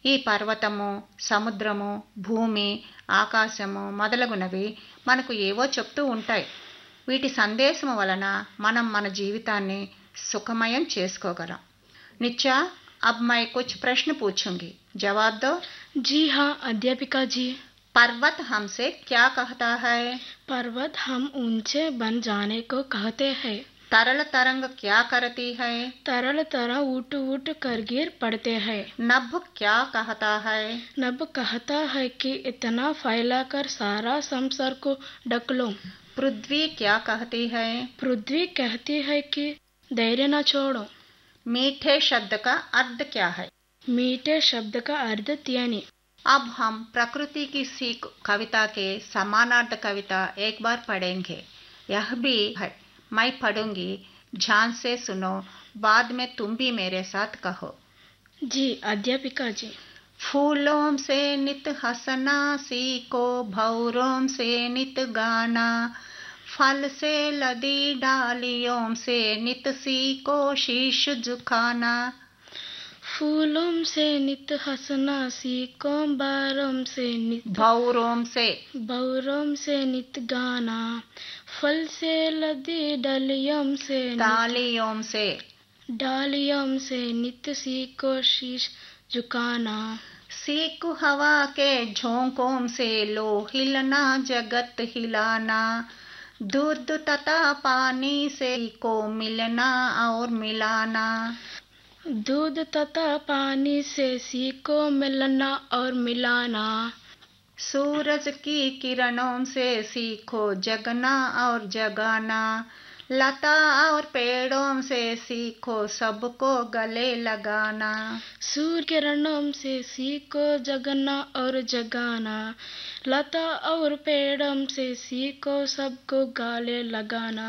ఈ పర్వతము, సముద్రము, భూమి, ఆకాశము మొదలగునవి మనకు ఏవో చెప్తూ ఉంటాయి. వీటి సందేశము వలన మనం మన జీవితాన్ని సుఖమయం చేసుకోగలం. నిత్యా, अब मैं कुछ प्रश्न पूछूंगी, जवाब दो. जी हाँ अध्यापिका जी. पर्वत हमसे क्या कहता है? पर्वत हम ऊंचे बन जाने को कहते हैं. तरल तरंग क्या करती है? तरल तरह उठ उठ कर गिर पड़ते हैं. नभ क्या कहता है? नभ कहता है कि इतना फैलाकर सारा संसार को ढक लो. पृथ्वी क्या कहती है? पृथ्वी कहती है कि धैर्य न छोड़ो. मीठे शब्द का अर्थ क्या है? मीठे शब्द का अर्थ त्यानी. अब हम प्रकृति की सीख कविता के समानार्थ कविता एक बार पढ़ेंगे. यह भी है, मैं पढ़ूंगी, ध्यान से सुनो, बाद में तुम भी मेरे साथ कहो. जी अध्यापिका जी. फूलों से नित हंसना सीखो, भौरों से नित गाना, फल से लदी डालियों से नित सीखो शीश झुकाना. फूलों से नित हंसना सीखो, भौरों से नित गाना, फल से लदी डालियों से नित सीखो शीश झुकाना. सीख हवा के झोंकों से लो हिलना जगत हिलाना, दूध तथा पानी से को मिलना और मिलाना. दूध तथा पानी से सीखो मिलना और मिलाना. सूरज की किरणों से सीखो जगना और जगाना, लता और पेड़ों से सीखो सबको गले लगाना. सूर्य किरणों से सीखो जगना और जगाना, लता और पेड़ों से सीखो सबको गले लगाना.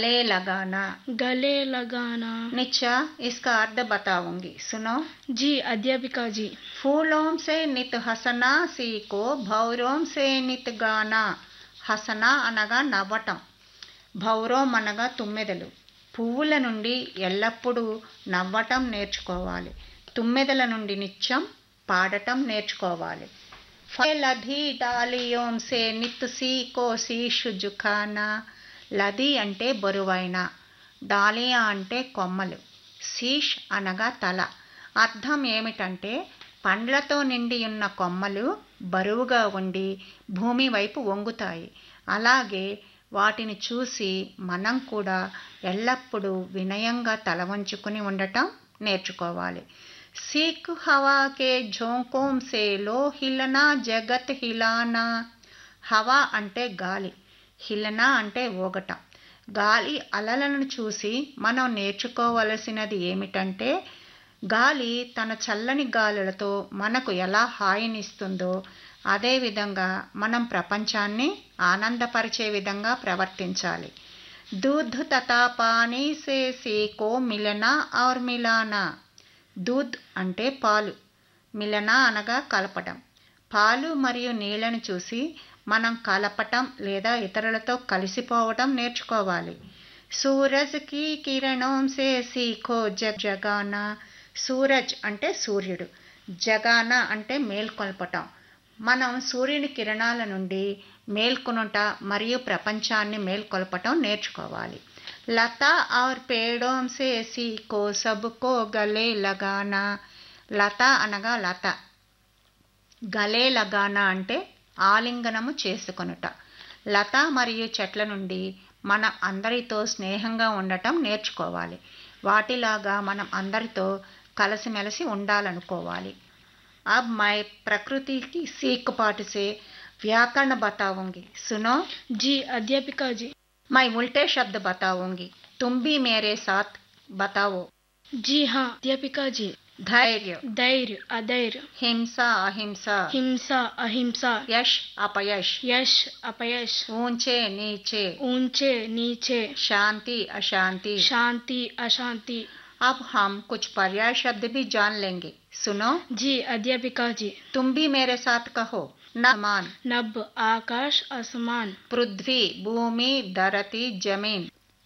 निचा, इसका अर्थ बताऊंगी, सुनो. जी अध्यापिका जी. फूलों से नित हसना सीखो, भौरों से नित गाना. हसना అనగా నవ్వటం, భౌరోం అనగా తుమ్మెదలు. పువ్వుల నుండి ఎల్లప్పుడూ నవ్వటం నేర్చుకోవాలి. తుమ్మెదల నుండి నిత్యం పాడటం నేర్చుకోవాలి. లధి డాలియోం సే నిత్ సీకో శీషు జుఖానా. లధి అంటే బరువైన, డాలియా అంటే కొమ్మలు, శీష్ అనగా తల. అర్థం ఏమిటంటే పండ్లతో నిండి ఉన్న కొమ్మలు బరువుగా ఉండి భూమి వైపు వంగుతాయి. అలాగే వాటిని చూసి మనం కూడా ఎల్లప్పుడూ వినయంగా తల వంచుకుని ఉండటం నేర్చుకోవాలి. सीख हवा के झोंकों से लो हिलना जगत हिलाना. హవా అంటే గాలి, హిలనా అంటే ఊగటం. గాలి అలలను చూసి మనం నేర్చుకోవలసినది ఏమిటంటే గాలి తన చల్లని గాలులతో మనకు ఎలా హాయినిస్తుందో అదేవిధంగా మనం ప్రపంచాన్ని ఆనందపరిచే విధంగా ప్రవర్తించాలి. दूध तथा पानी से सीखो मिलना और मिलाना. दूध అంటే పాలు, మిలన అనగా కలపటం. పాలు మరియు నీళ్లను చూసి మనం కలపటం లేదా ఇతరులతో కలిసిపోవటం నేర్చుకోవాలి. సూరజ్ కి కిరణం సే సీఖో జగానా. సూరజ్ అంటే సూర్యుడు, జగానా అంటే మేల్కొల్పటం. మనం సూర్యుని కిరణాల నుండి మేల్కొనుట మరియు ప్రపంచాన్ని మేల్కొల్పటం నేర్చుకోవాలి. లతా ఔర్ పేడోం సే సీఖో సబ్కో గలే లగానా. లత అనగా లత, గలే లగానా అంటే ఆలింగనము చేసుకొనుట. లత మరియు చెట్ల నుండి మనం అందరితో స్నేహంగా ఉండటం నేర్చుకోవాలి. వాటిలాగా మనం అందరితో కలిసిమెలిసి ఉండాలనుకోవాలి. अब मैं प्रकृति की सीख पाठ से व्याकरण बताऊंगी, सुनो. जी अध्यापिका जी. मैं उल्टे शब्द बताऊंगी, तुम भी मेरे साथ बताओ. जी हाँ अध्यापिका जी. धैर्य, धैर्य अधैर्य. हिंसा अहिंसा, हिंसा अहिंसा. यश अपयश, यश अपयश. ऊंचे नीचे, ऊंचे नीचे. शांति अशांति, शांति अशांति. अब हम कुछ पर्याय शब्द भी जान लेंगे, सुनो. जी अध्यापिका जी. तुम भी मेरे साथ कहो. नमान, नभ आकाश आसमान. पृथ्वी भूमि धरती जमीन.